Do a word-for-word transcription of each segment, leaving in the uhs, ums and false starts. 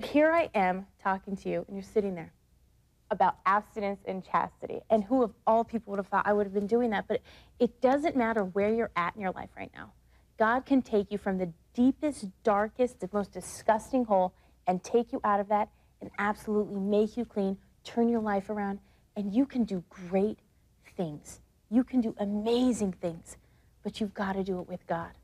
But here I am talking to you, and you're sitting there about abstinence and chastity. And who of all people would have thought I would have been doing that? But it doesn't matter where you're at in your life right now. God can take you from the deepest, darkest, the most disgusting hole and take you out of that and absolutely make you clean, turn your life around, and you can do great things. You can do amazing things, but you've got to do it with God,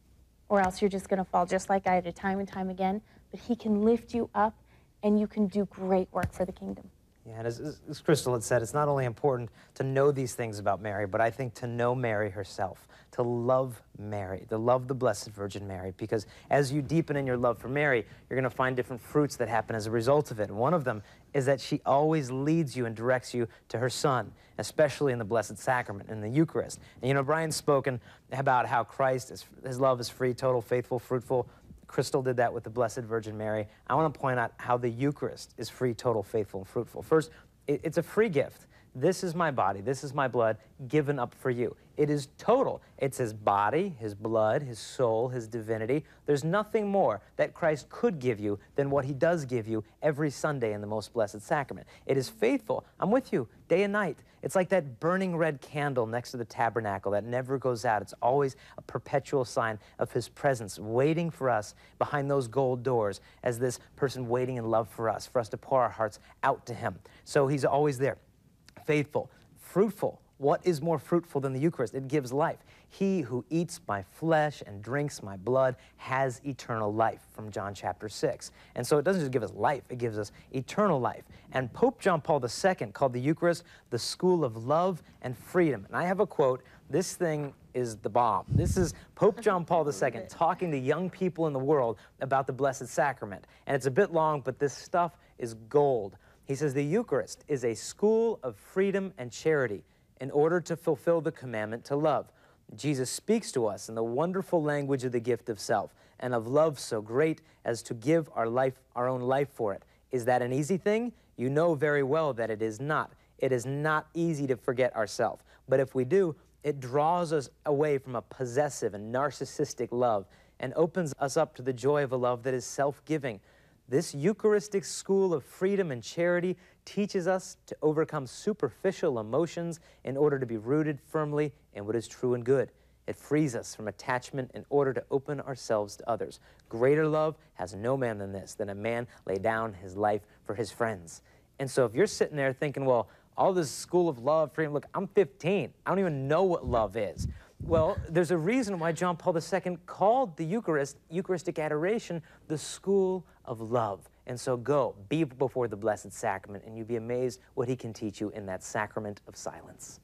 or else you're just going to fall just like I did time and time again. But he can lift you up, and you can do great work for the kingdom. Yeah, and as, as Crystal had said, it's not only important to know these things about Mary, but I think to know Mary herself, to love Mary, to love the Blessed Virgin Mary, because as you deepen in your love for Mary, you're going to find different fruits that happen as a result of it. And one of them is that she always leads you and directs you to her Son, especially in the Blessed Sacrament, in the Eucharist. And you know, Brian's spoken about how Christ, is, his love is free, total, faithful, fruitful. Crystal did that with the Blessed Virgin Mary. I want to point out how the Eucharist is free, total, faithful, and fruitful. First, it, it's a free gift. This is my body, this is my blood, given up for you. It is total. It's his body, his blood, his soul, his divinity. There's nothing more that Christ could give you than what he does give you every Sunday in the Most Blessed Sacrament. It is faithful. I'm with you day and night. It's like that burning red candle next to the tabernacle that never goes out. It's always a perpetual sign of his presence, waiting for us behind those gold doors as this person waiting in love for us, for us to pour our hearts out to him. So he's always there. Faithful, fruitful. What is more fruitful than the Eucharist? It gives life. He who eats my flesh and drinks my blood has eternal life, from John chapter six. And so it doesn't just give us life, it gives us eternal life. And Pope John Paul the Second called the Eucharist the school of love and freedom. And I have a quote. This thing is the bomb. This is Pope John Paul the Second talking to young people in the world about the Blessed Sacrament. And it's a bit long, but this stuff is gold. He says the Eucharist is a school of freedom and charity in order to fulfill the commandment to love. Jesus speaks to us in the wonderful language of the gift of self and of love so great as to give our life, our own life for it. Is that an easy thing? You know very well that it is not. It is not easy to forget ourselves. But if we do, it draws us away from a possessive and narcissistic love and opens us up to the joy of a love that is self-giving. This Eucharistic school of freedom and charity teaches us to overcome superficial emotions in order to be rooted firmly in what is true and good. It frees us from attachment in order to open ourselves to others. Greater love has no man than this, than a man lay down his life for his friends. And so if you're sitting there thinking, well, all this school of love, freedom, look, I'm fifteen. I don't even know what love is. Well, there's a reason why John Paul the Second called the Eucharist, Eucharistic adoration, the school of love. And so go, be before the Blessed Sacrament, and you'll be amazed what he can teach you in that sacrament of silence.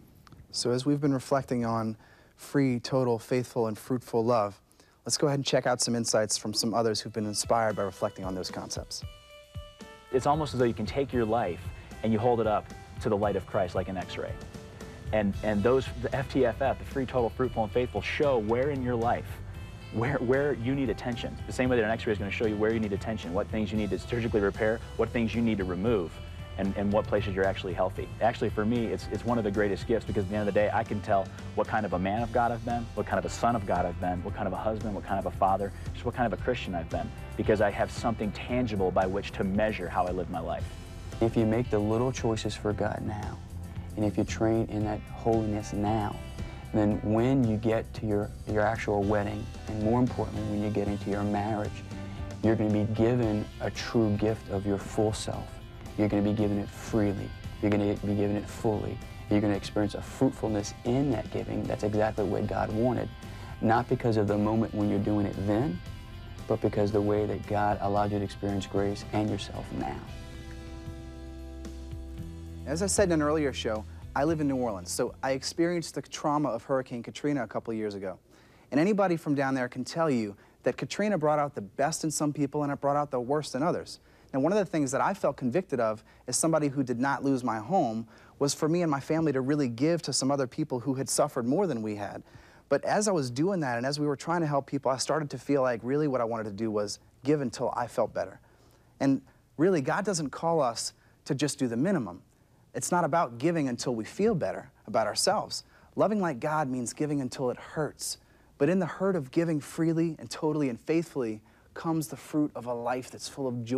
So as we've been reflecting on free, total, faithful, and fruitful love, let's go ahead and check out some insights from some others who've been inspired by reflecting on those concepts. It's almost as though you can take your life and you hold it up to the light of Christ like an X-ray. And, and those, the F T F F, the free, total, fruitful, and faithful, show where in your life, where, where you need attention. The same way that an X-ray is going to show you where you need attention, what things you need to surgically repair, what things you need to remove, and, and what places you're actually healthy. Actually, for me, it's, it's one of the greatest gifts, because at the end of the day, I can tell what kind of a man of God I've been, what kind of a son of God I've been, what kind of a husband, what kind of a father, just what kind of a Christian I've been, because I have something tangible by which to measure how I live my life. If you make the little choices for God now, and if you train in that holiness now, then when you get to your, your actual wedding, and more importantly, when you get into your marriage, you're going to be given a true gift of your full self. You're going to be given it freely. You're going to be given it fully. You're going to experience a fruitfulness in that giving. That's exactly what God wanted. Not because of the moment when you're doing it then, but because the way that God allowed you to experience grace and yourself now. As I said in an earlier show, I live in New Orleans, so I experienced the trauma of Hurricane Katrina a couple of years ago. And anybody from down there can tell you that Katrina brought out the best in some people and it brought out the worst in others. Now, one of the things that I felt convicted of as somebody who did not lose my home was for me and my family to really give to some other people who had suffered more than we had. But as I was doing that and as we were trying to help people, I started to feel like really what I wanted to do was give until I felt better. And really, God doesn't call us to just do the minimum. It's not about giving until we feel better about ourselves. Loving like God means giving until it hurts. But in the hurt of giving freely and totally and faithfully comes the fruit of a life that's full of joy.